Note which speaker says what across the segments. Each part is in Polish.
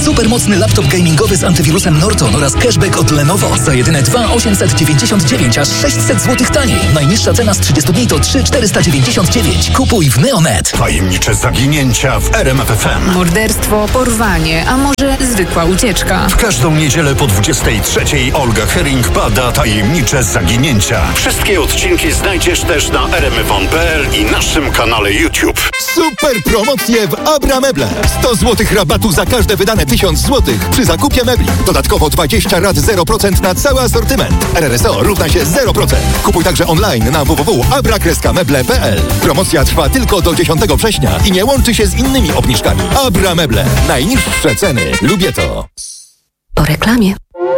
Speaker 1: Supermocny laptop gamingowy z antywirusem Norton oraz cashback od Lenovo za jedyne 2,899, aż 600 zł taniej. Najniższa cena z 30 dni to 3,499. Kupuj w Neonet.
Speaker 2: Tajemnicze zaginięcia w RMF FM.
Speaker 3: Morderstwo, porwanie, a może zwykła ucieczka.
Speaker 2: W każdą niedzielę po 23:00 Olga Herring bada tajemnicze zaginięcia. Wszystkie odcinki znajdziesz też na rmfon.pl i naszym kanale YouTube.
Speaker 4: Super promocje w Abra Meble. 100 zł rabatu za każde wydane 1000 zł przy zakupie mebli. Dodatkowo 20 rat 0% na cały asortyment. RRSO równa się 0%. Kupuj także online na www.abra-meble.pl. Promocja trwa tylko do 10 września i nie łączy się z innymi obniżkami. Abra Meble. Najniższe ceny. Lubię to.
Speaker 3: Po reklamie.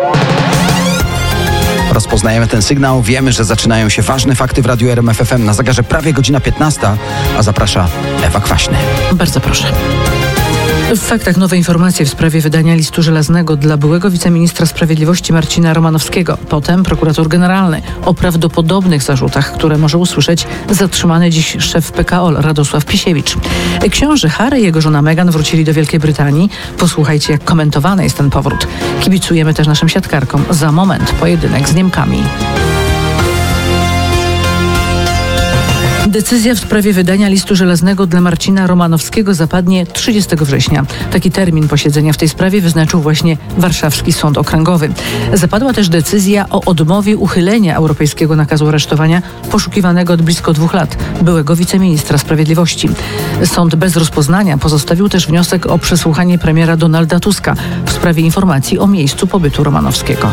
Speaker 5: Rozpoznajemy ten sygnał, wiemy, że zaczynają się ważne fakty w Radiu RMF FM. Na zegarze prawie godzina 15, a zaprasza Ewa Kwaśny.
Speaker 6: Bardzo proszę. W faktach nowe informacje w sprawie wydania listu żelaznego dla byłego wiceministra sprawiedliwości Marcina Romanowskiego. Potem prokurator generalny o prawdopodobnych zarzutach, które może usłyszeć zatrzymany dziś szef PKO Radosław Pisiewicz. Książę Harry i jego żona Meghan wrócili do Wielkiej Brytanii. Posłuchajcie, jak komentowany jest ten powrót. Kibicujemy też naszym siatkarkom. Za moment pojedynek z Niemkami. Decyzja w sprawie wydania listu żelaznego dla Marcina Romanowskiego zapadnie 30 września. Taki termin posiedzenia w tej sprawie wyznaczył właśnie Warszawski Sąd Okręgowy. Zapadła też decyzja o odmowie uchylenia europejskiego nakazu aresztowania poszukiwanego od blisko 2 lat byłego wiceministra sprawiedliwości. Sąd bez rozpoznania pozostawił też wniosek o przesłuchanie premiera Donalda Tuska w sprawie informacji o miejscu pobytu Romanowskiego.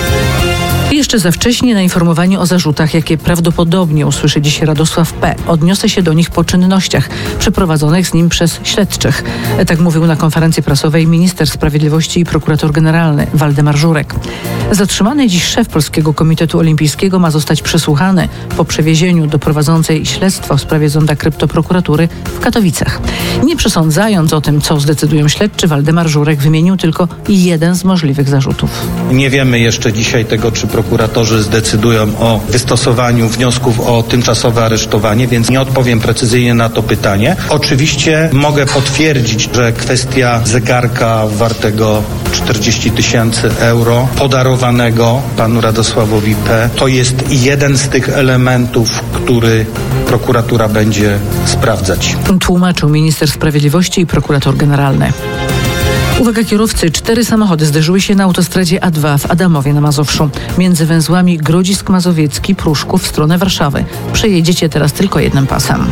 Speaker 6: I jeszcze za wcześnie na informowanie o zarzutach, jakie prawdopodobnie usłyszy dziś Radosław P. Odniosę się do nich po czynnościach przeprowadzonych z nim przez śledczych. Tak mówił na konferencji prasowej minister sprawiedliwości i prokurator generalny Waldemar Żurek. Zatrzymany dziś szef Polskiego Komitetu Olimpijskiego ma zostać przesłuchany po przewiezieniu do prowadzącej śledztwo w sprawie zonda kryptoprokuratury w Katowicach. Nie przesądzając o tym, co zdecydują śledczy, Waldemar Żurek wymienił tylko jeden z możliwych zarzutów.
Speaker 7: Nie wiemy jeszcze dzisiaj tego, czy prokuratorzy zdecydują o wystosowaniu wniosków o tymczasowe aresztowanie, więc nie odpowiem precyzyjnie na to pytanie. Oczywiście mogę potwierdzić, że kwestia zegarka wartego 40 000 euro podarowanego panu Radosławowi P. to jest jeden z tych elementów, który prokuratura będzie sprawdzać.
Speaker 6: Tłumaczył minister sprawiedliwości i prokurator generalny. Uwaga kierowcy, 4 samochody zderzyły się na autostradzie A2 w Adamowie na Mazowszu. Między węzłami Grodzisk Mazowiecki, Pruszków w stronę Warszawy. Przejedziecie teraz tylko jednym pasem.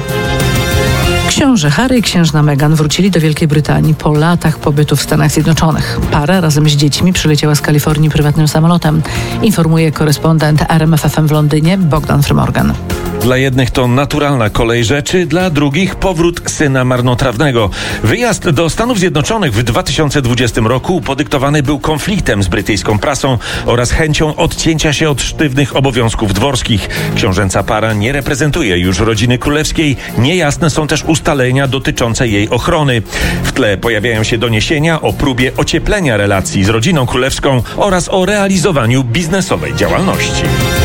Speaker 6: Książę Harry i księżna Meghan wrócili do Wielkiej Brytanii po latach pobytu w Stanach Zjednoczonych. Para razem z dziećmi przyleciała z Kalifornii prywatnym samolotem. Informuje korespondent RMF FM w Londynie Bogdan Frymorgan.
Speaker 8: Dla jednych to naturalna kolej rzeczy, dla drugich powrót syna marnotrawnego. Wyjazd do Stanów Zjednoczonych w 2020 roku podyktowany był konfliktem z brytyjską prasą oraz chęcią odcięcia się od sztywnych obowiązków dworskich. Książęca para nie reprezentuje już rodziny królewskiej. Niejasne są też ustalenia dotyczące jej ochrony. W tle pojawiają się doniesienia o próbie ocieplenia relacji z rodziną królewską oraz o realizowaniu biznesowej działalności.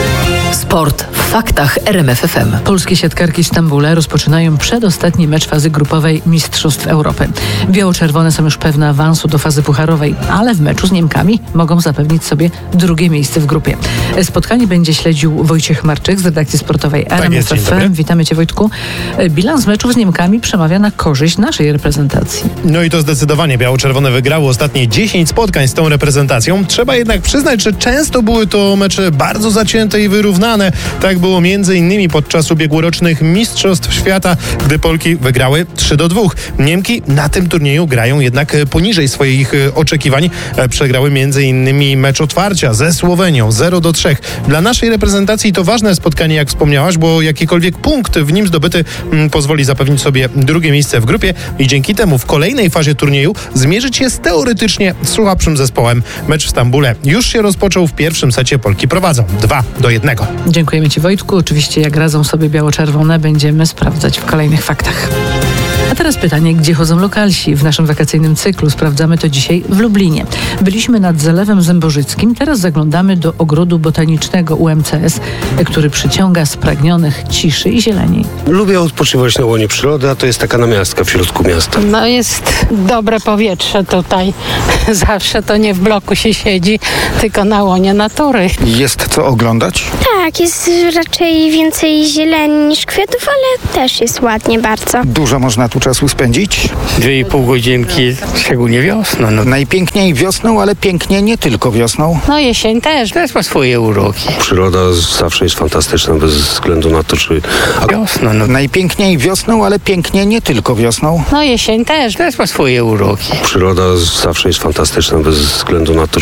Speaker 3: Sport w faktach RMF FM.
Speaker 6: Polskie siatkarki Stambule rozpoczynają przedostatni mecz fazy grupowej Mistrzostw Europy. Biało-czerwone są już pewne awansu do fazy pucharowej, ale w meczu z Niemkami mogą zapewnić sobie drugie miejsce w grupie. Spotkanie będzie śledził Wojciech Marczyk z redakcji sportowej RMF FM. Witamy Cię, Wojtku. Bilans meczów z Niemkami przemawia na korzyść naszej reprezentacji.
Speaker 9: No i to zdecydowanie biało-czerwone wygrało ostatnie 10 spotkań z tą reprezentacją. Trzeba jednak przyznać, że często były to mecze bardzo zacięte i wyrównane. Tak było m.in. podczas ubiegłorocznych Mistrzostw Świata, gdy Polki wygrały 3-2. Niemki na tym turnieju grają jednak poniżej swoich oczekiwań. Przegrały m.in. mecz otwarcia ze Słowenią 0-3. Dla naszej reprezentacji to ważne spotkanie, jak wspomniałaś, bo jakikolwiek punkt w nim zdobyty pozwoli zapewnić sobie drugie miejsce w grupie i dzięki temu w kolejnej fazie turnieju zmierzyć się z teoretycznie słabszym zespołem. Mecz w Stambule już się rozpoczął. W pierwszym secie Polki prowadzą 2-1.
Speaker 6: Dziękujemy Ci, Wojtku. Oczywiście jak radzą sobie biało-czerwone będziemy sprawdzać w kolejnych faktach. A teraz pytanie, gdzie chodzą lokalsi? W naszym wakacyjnym cyklu sprawdzamy to dzisiaj w Lublinie. Byliśmy nad Zalewem Zębożyckim, teraz zaglądamy do ogrodu botanicznego UMCS, który przyciąga spragnionych ciszy i zieleni.
Speaker 10: Lubię odpoczywać na łonie przyrody, a to jest taka namiastka w środku miasta.
Speaker 11: No jest dobre powietrze tutaj. Zawsze to nie w bloku się siedzi, tylko na łonie natury.
Speaker 12: Jest co oglądać?
Speaker 13: Tak, jest raczej więcej zieleni niż kwiatów, ale też jest ładnie bardzo.
Speaker 12: Dużo można tu czasu spędzić?
Speaker 14: 2,5 godzinki, szczególnie wiosną. No.
Speaker 12: Najpiękniej wiosną, ale pięknie nie tylko wiosną.
Speaker 11: No jesień też.
Speaker 14: Też ma swoje uroki.
Speaker 10: Przyroda zawsze jest fantastyczna, bez względu na to, czy...
Speaker 14: Wiosną. No.
Speaker 12: Najpiękniej wiosną, ale pięknie nie tylko wiosną.
Speaker 11: No jesień też.
Speaker 14: Też ma swoje uroki.
Speaker 10: Przyroda zawsze jest fantastyczna, bez względu na to,